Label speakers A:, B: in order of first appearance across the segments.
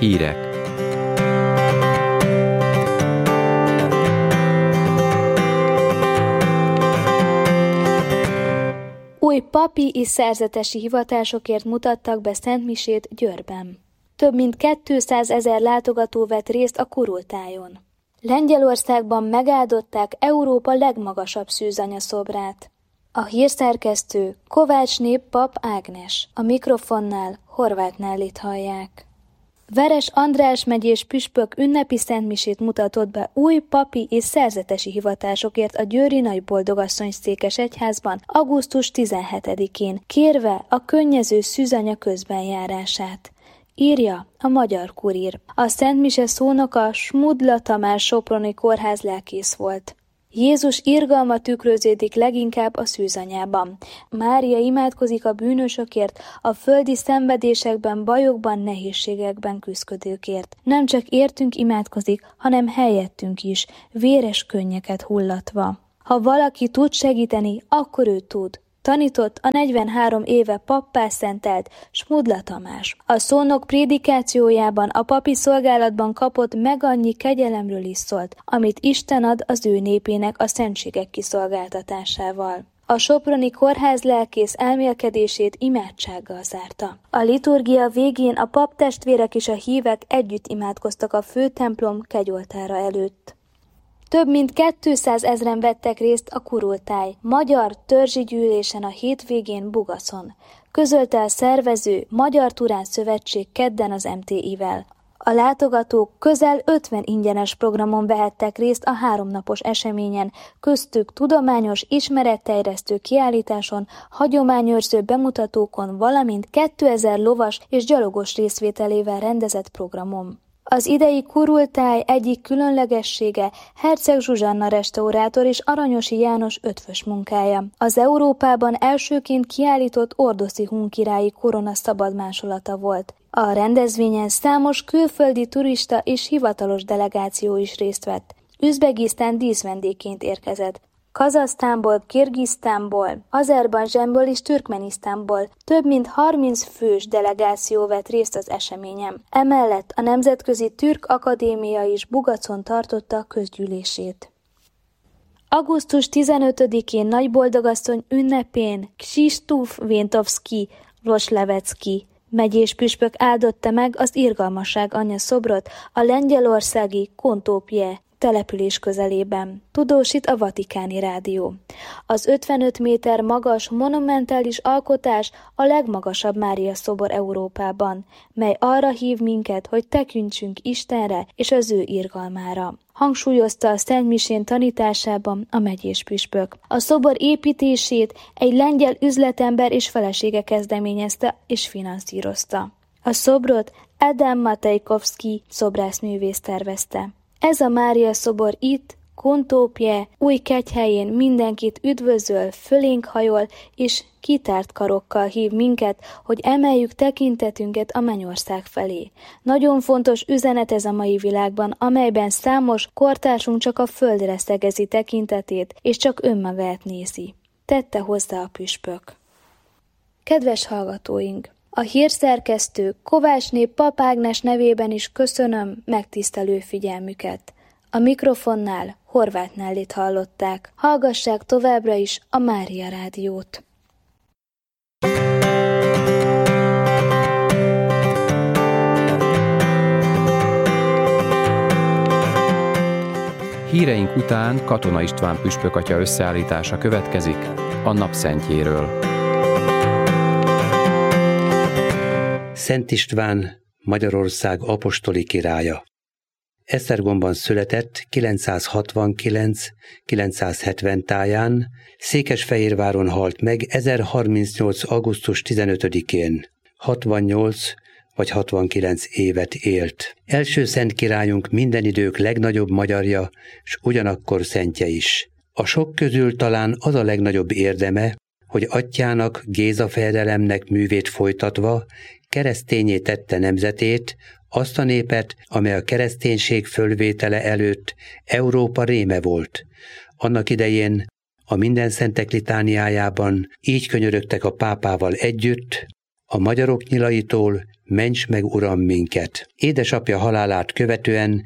A: Hírek.
B: Új papi és szerzetesi hivatásokért mutattak be szentmisét Győrben. Több mint 200 000 látogató vett részt a kurultájon. Lengyelországban megáldották Európa legmagasabb szűzanya szobrát. A hírszerkesztő Kovácsné pap Ágnes, a mikrofonnál Horváth Nellit hallják. Veres András megyés püspök ünnepi szentmisét mutatott be új papi és szerzetesi hivatásokért a győri Nagyboldogasszony székesegyházban augusztus 17-én, kérve a könnyező szűzanya közbenjárását. Írja a Magyar Kurír. A szentmise szónoka Smudla Tamás soproni kórház lelkész volt. Jézus irgalma tükröződik leginkább a szűzanyában. Mária imádkozik a bűnösökért, a földi szenvedésekben, bajokban, nehézségekben küszködőkért. Nem csak értünk imádkozik, hanem helyettünk is, véres könnyeket hullatva. Ha valaki tud segíteni, akkor ő tud. Tanított a 43 éve pappá szentelt Smudla Tamás. A szónok prédikációjában a papi szolgálatban kapott meg annyi kegyelemről is szólt, amit Isten ad az ő népének a szentségek kiszolgáltatásával. A soproni kórház lelkész elmélkedését imádsággal zárta. A liturgia végén a paptestvérek és a hívek együtt imádkoztak a főtemplom kegyoltára előtt. Több mint 200 000 vettek részt a kurultáj magyar törzsi gyűlésen a hétvégén Bugacon, közölte a szervező Magyar Turán Szövetség kedden az MTI-vel. A látogatók közel 50 ingyenes programon vehettek részt a 3 napos eseményen, köztük tudományos, ismeretterjesztő kiállításon, hagyományőrző bemutatókon, valamint 2000 lovas és gyalogos részvételével rendezett programon. Az idei kurultáj egyik különlegessége Herceg Zsuzsanna restaurátor és Aranyosi János ötvös munkája. Az Európában elsőként kiállított ordoszi hun királyi korona szabad másolata volt. A rendezvényen számos külföldi turista és hivatalos delegáció is részt vett. Üzbegisztán díszvendégként érkezett. Kazahsztánból, Kirgisztánból, Azerbajdzsánból és Türkmenisztánból több mint 30 fős delegáció vett részt az eseményen. Emellett a Nemzetközi Türk Akadémia is Bugacon tartotta a közgyűlését. Augusztus 15-én Nagyboldogasszony ünnepén Krzysztof Więtowski Roslevecki megyés püspök áldotta meg az Irgalmasság Anyja szobrot a lengyelországi Kontópje település közelében, tudósít a Vatikáni Rádió. Az 55 méter magas monumentális alkotás a legmagasabb Mária szobor Európában, mely arra hív minket, hogy tekintsünk Istenre és az ő irgalmára. Hangsúlyozta a szentmisén tanításában a megyés püspök. A szobor építését egy lengyel üzletember és felesége kezdeményezte és finanszírozta. A szobrot Adam Matejkovszki szobrászművész tervezte. Ez a Mária szobor itt, Kontópje, Újkegyhelyén mindenkit üdvözöl, fölénk hajol, és kitárt karokkal hív minket, hogy emeljük tekintetünket a mennyország felé. Nagyon fontos üzenet ez a mai világban, amelyben számos kortársunk csak a földre szegezi tekintetét, és csak önmagát nézi. Tette hozzá a püspök. Kedves hallgatóink! A hírszerkesztő Kovácsné pap Ágnes nevében is köszönöm megtisztelő figyelmüket. A mikrofonnál Horváth Nellit hallották. Hallgassák továbbra is a Mária Rádiót.
A: Híreink után Katona István püspök atya összeállítása következik a napszentjéről.
C: Szent István, Magyarország apostoli királya. Esztergomban született 969-970 táján, Székesfehérváron halt meg 1038. augusztus 15-én, 68 vagy 69 évet élt. Első szent királyunk minden idők legnagyobb magyarja, s ugyanakkor szentje is. A sok közül talán az a legnagyobb érdeme, hogy atyjának, Géza fejedelemnek művét folytatva kereszténnyé tette nemzetét, azt a népet, amely a kereszténység fölvétele előtt Európa réme volt. Annak idején a Mindenszentek litániájában így könyörögtek a pápával együtt: a magyarok nyilaitól ments meg, Uram, minket. Édesapja halálát követően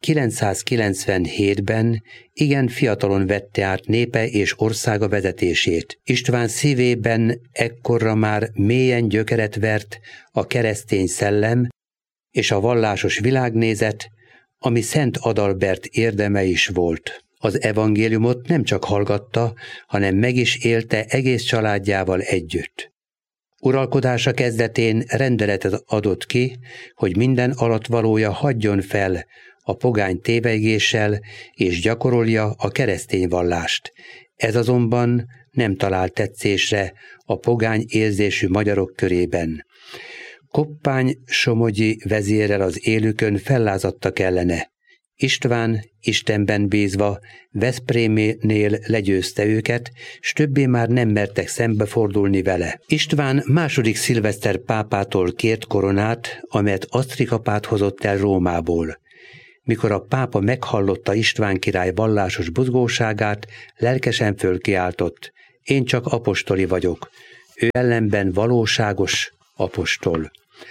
C: 997-ben igen fiatalon vette át népe és országa vezetését. István szívében ekkorra már mélyen gyökeret vert a keresztény szellem és a vallásos világnézet, ami Szent Adalbert érdeme is volt. Az evangéliumot nem csak hallgatta, hanem meg is élte egész családjával együtt. Uralkodása kezdetén rendeletet adott ki, hogy minden alattvalója hagyjon fel a pogány tévegéssel és gyakorolja a keresztény vallást. Ez azonban nem talált tetszésre a pogány érzésű magyarok körében. Koppány-Somogyi vezérrel az élükön fellázadtak ellene. István Istenben bízva Veszprémnél legyőzte őket, s többé már nem mertek szembefordulni vele. István második Szilveszter pápától kért koronát, amelyet Asztrika-pát hozott el Rómából. Mikor a pápa meghallotta István király vallásos buzgóságát, lelkesen fölkiáltott: én csak apostoli vagyok, ő ellenben valóságos apostol.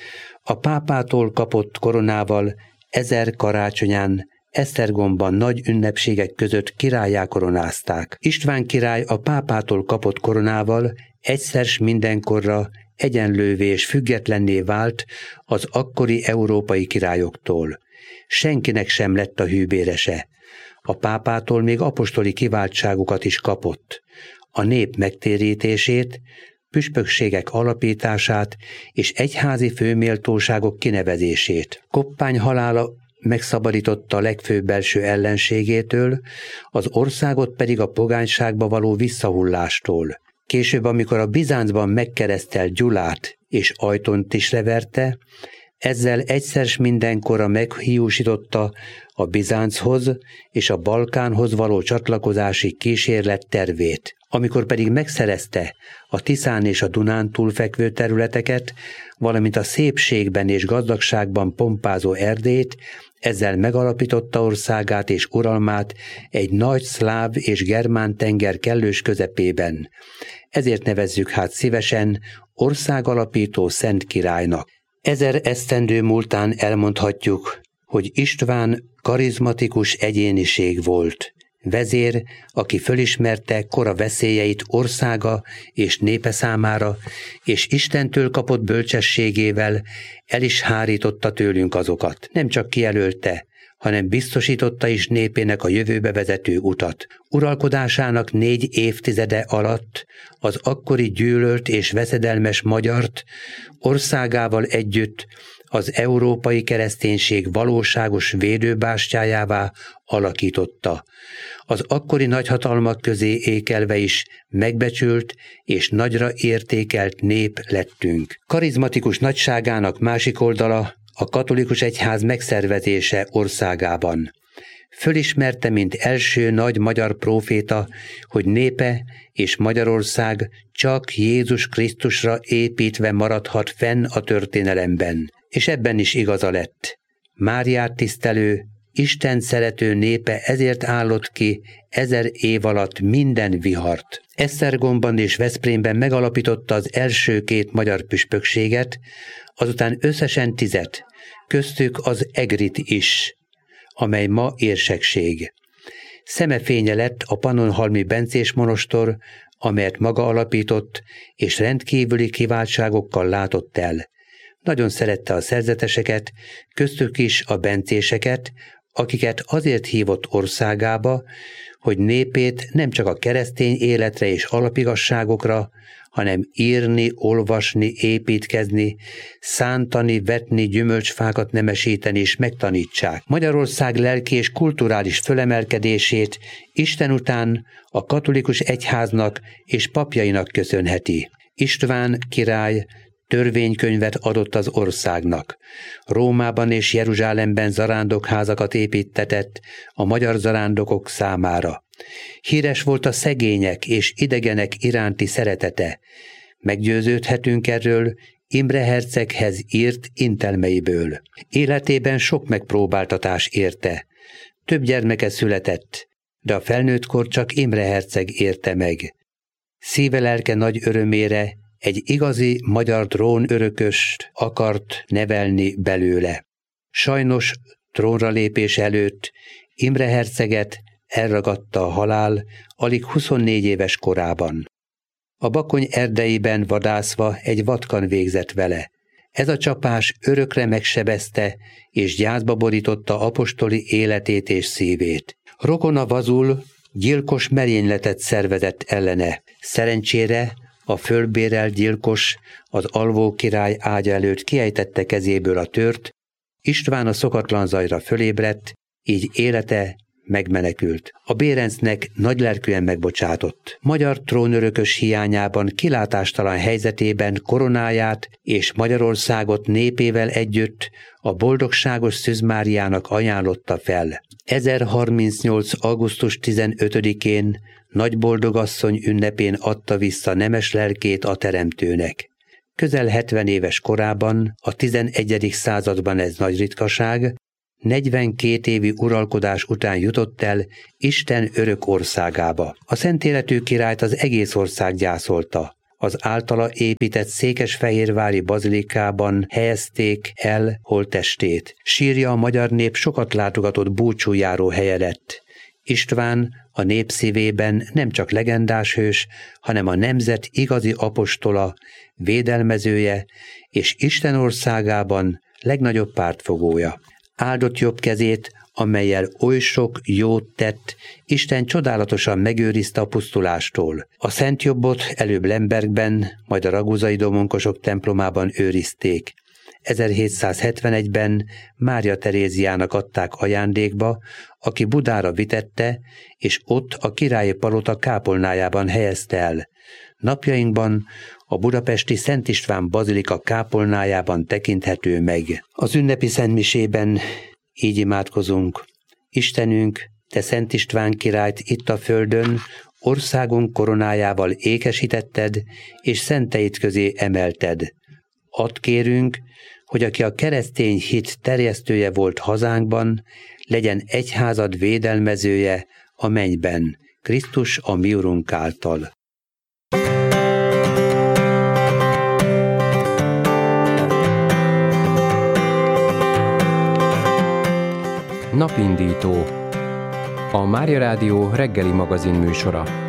C: A pápától kapott koronával 1000 karácsonyán Esztergomban nagy ünnepségek között királlyá koronázták. István király a pápától kapott koronával egyszer s mindenkorra egyenlővé és függetlenné vált az akkori európai királyoktól. Senkinek sem lett a hűbérese. A pápától még apostoli kiváltságokat is kapott. A nép megtérítését, püspökségek alapítását és egyházi főméltóságok kinevezését. Koppány halála megszabadította a legfőbb belső ellenségétől, az országot pedig a pogányságba való visszahullástól. Később, amikor a Bizáncban megkeresztelt Gyulát és Ajtont is leverte, ezzel egyszer s mindenkorra meghiúsította a Bizánchoz és a Balkánhoz való csatlakozási kísérlet tervét. Amikor pedig megszerezte a Tiszán és a Dunán túlfekvő területeket, valamint a szépségben és gazdagságban pompázó Erdélyt, ezzel megalapította országát és uralmát egy nagy szláv és germán tenger kellős közepében. Ezért nevezzük hát szívesen országalapító szent királynak. 1000 esztendő múltán elmondhatjuk, hogy István karizmatikus egyéniség volt. Vezér, aki fölismerte kora veszélyeit országa és népe számára, és Istentől kapott bölcsességével el is hárította tőlünk azokat. Nem csak kijelölte, hanem biztosította is népének a jövőbe vezető utat. Uralkodásának 4 évtizede alatt az akkori gyűlölt és veszedelmes magyart országával együtt az európai kereszténység valóságos védőbástyájává alakította. Az akkori nagyhatalmak közé ékelve is megbecsült és nagyra értékelt nép lettünk. Karizmatikus nagyságának másik oldala a katolikus egyház megszervezése országában. Fölismerte, mint első nagy magyar próféta, hogy népe és Magyarország csak Jézus Krisztusra építve maradhat fenn a történelemben. És ebben is igaza lett. Máriát tisztelő, Isten szerető népe ezért állott ki 1000 év alatt minden vihart. Esztergomban és Veszprémben megalapította az első 2 magyar püspökséget, azután összesen 10, köztük az Egrit is, amely ma érsekség. Szemefénye lett a Pannonhalmi bencés monostor, amelyet maga alapított, és rendkívüli kiváltságokkal látott el. Nagyon szerette a szerzeteseket, köztük is a bencéseket, akiket azért hívott országába, hogy népét nem csak a keresztény életre és alapigasságokra, hanem írni, olvasni, építkezni, szántani, vetni, gyümölcsfákat nemesíteni és megtanítsák. Magyarország lelki és kulturális fölemelkedését Isten után a katolikus egyháznak és papjainak köszönheti. István király törvénykönyvet adott az országnak. Rómában és Jeruzsálemben zarándokházakat építtetett a magyar zarándokok számára. Híres volt a szegények és idegenek iránti szeretete. Meggyőződhetünk erről Imre herceghez írt intelmeiből. Életében sok megpróbáltatás érte. Több gyermeke született, de a felnőttkor csak Imre herceg érte meg. Szíve lelke nagy örömére egy igazi magyar trónörököst akart nevelni belőle. Sajnos trónra lépés előtt Imre herceget elragadta a halál alig 24 éves korában. A Bakony erdeiben vadászva egy vatkan végzett vele. Ez a csapás örökre megsebezte és gyászba borította apostoli életét és szívét. Rokona Vazul gyilkos merényletet szervezett ellene. Szerencsére a fölbérelt gyilkos az alvó király ágya előtt kiejtette kezéből a tört, István a szokatlan zajra fölébredt, így élete megmenekült. A Bérencnek nagylelkűen megbocsátott. Magyar trónörökös hiányában kilátástalan helyzetében koronáját és Magyarországot népével együtt a boldogságos Szűz Máriának ajánlotta fel. 1038. augusztus 15-én Nagyboldogasszony ünnepén adta vissza nemes lelkét a Teremtőnek. Közel 70 éves korában, a 11. században ez nagy ritkaság, 42 évi uralkodás után jutott el Isten örök országába. A szentéletű királyt az egész ország gyászolta. Az általa épített székesfehérvári bazilikában helyezték el holttestét. Sírja a magyar nép sokat látogatott búcsújáró helye lett. István a nép szívében nem csak legendás hős, hanem a nemzet igazi apostola, védelmezője és Isten országában legnagyobb pártfogója. Áldott jobb kezét, amellyel oly sok jót tett, Isten csodálatosan megőrizte a pusztulástól. A szent jobbot előbb Lembergben, majd a raguzai domonkosok templomában őrizték. 1771-ben Mária Teréziának adták ajándékba, aki Budára vitette, és ott a királyi palota kápolnájában helyezte el. Napjainkban a budapesti Szent István bazilika kápolnájában tekinthető meg. Az ünnepi szentmisében így imádkozunk. Istenünk, te Szent István királyt itt a földön, országunk koronájával ékesítetted, és szenteit közé emelted. Add kérünk, hogy aki a keresztény hit terjesztője volt hazánkban, legyen egyházad védelmezője a mennyben, Krisztus a mi Urunk által.
A: Napindító. A Mária Rádió reggeli magazin műsora.